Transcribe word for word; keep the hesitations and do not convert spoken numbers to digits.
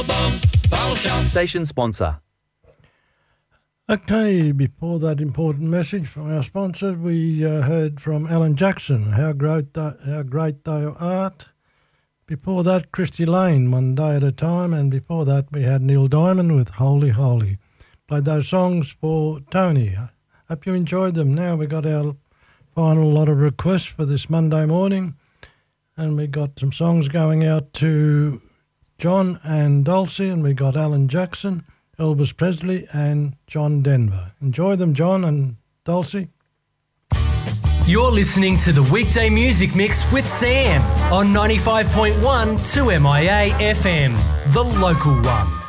Station sponsor. Okay, before that important message from our sponsor, we uh, heard from Alan Jackson, How Great Thou, How Great Thou Art. Before that, Christy Lane, One Day at a Time, and before that we had Neil Diamond with Holy Holy. Played those songs for Tony. Hope you enjoyed them. Now we got our final lot of requests for this Monday morning, and we got some songs going out to John and Dulcie, and we got Alan Jackson, Elvis Presley and John Denver. Enjoy them, John and Dulcie. You're listening to the Weekday Music Mix with Sam on ninety-five point one two M I A F M, the local one.